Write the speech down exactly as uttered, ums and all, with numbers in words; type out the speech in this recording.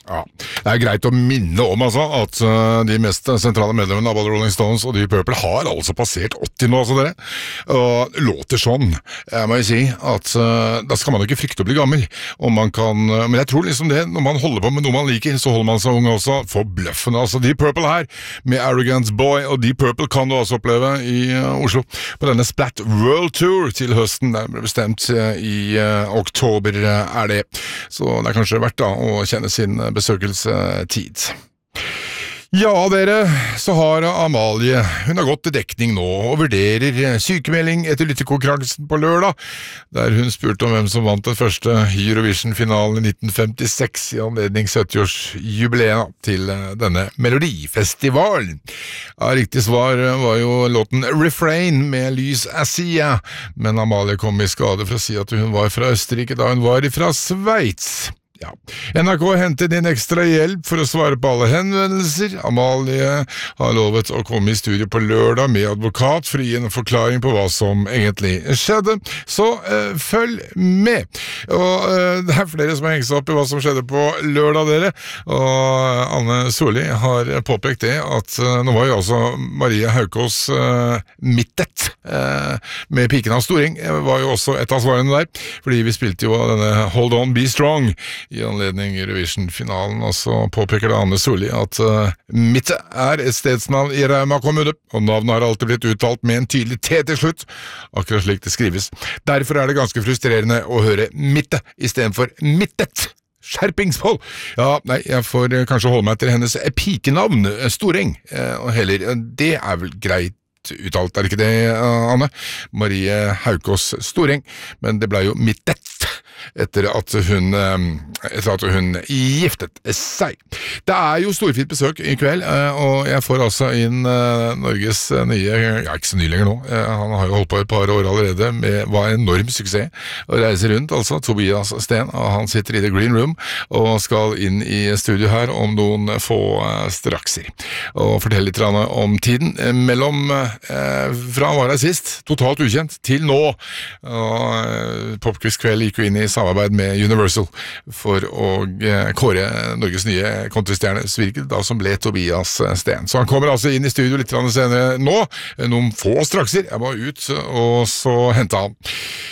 Ja, det er greit å minne om altså, at uh, de mest sentrale medlemmene av både Rolling Stones og Deep Purple har altså passert åtti nå, altså dere. Og låter sånn, jeg må jo si, at uh, da skal man jo ikke frykte å bli gammel. Og man kan, uh, men jeg tror liksom det, når man holder på med noe man liker, så holder man seg ung også. For bløffende, altså Deep Purple her, med Arrogance Boy, og Deep Purple kan du også oppleve i uh, Oslo, på denne Splat World Tour til høsten. Det ble bestemt uh, i uh, oktober uh, er det. Så det er kanskje verdt da å kjenne sin uh, besøkelsetid. Ja, dere, så har Amalie, hun har gått til dekning nå og vurderer sykemelding etter lyttekonkurransen på lørdag, der hun spurte om hvem som vant den første Eurovision-finalen i nitten femtiseks i anledning sytti-årsjubileet til denne melodifestivalen. Ja, riktig svar var jo låten Refrain med Lys Assia, men Amalie kom i skade for å si at hun var fra Østerrike da hun var fra Sveits. Ja. N R K hentet inn ekstra hjelp for å svare på alle henvendelser. Amalie har lovet å komme i studio på lørdag med advokat for å gi en forklaring på hva som egentlig skjedde. Så eh, følg med! Og eh, det er flere som har hengt seg opp i hva som skjedde på lørdag, dere. Og Anne Solli har påpekt det at eh, nå var jo også Marie Haukås eh, mittet eh, med Piken av Storing. Det var jo også et av svarene der, fordi vi spilte jo denne Hold On Be Strong i anledning Eurovision-finalen, og så påpeker det Anne Solli at uh, Mitte er et stedsnavn i Rauma kommune, og navnet har alltid blitt uttalt med en tydelig T til slutt, akkurat slik det skrives. Derfor er det ganske frustrerende å høre Mitte i stedet for Mittet. Skjerpingsvold! Ja, nei, jeg får uh, kanskje holde meg til hennes pikenavn, uh, Storeng, uh, og heller, uh, det er vel greit uttalt, er det ikke det, uh, Anne? Marie Haukås Storeng, men det ble jo Mittet etter at hun etter at hun giftet seg. Det er jo storfint besøk i kveld, og jeg får altså inn Norges nye, ja ikke så ny lenger nå, han har jo holdt på et par år allerede med var en enorm suksess å reise rundt, altså Tobias Sten, og han sitter i The Green Room og skal inn i studio her om noen få strakser og fortelle litt om tiden mellom fra han var her sist, totalt ukjent, til nå. Og Popquiz kveld gikk jo inn i samarbeid med Universal for å kåre Norges nye countrystjerne, virket da som ble Tobias Sten. Så han kommer altså inn i studio litt senere nå, noen få strakser, jeg må ut og så hente han.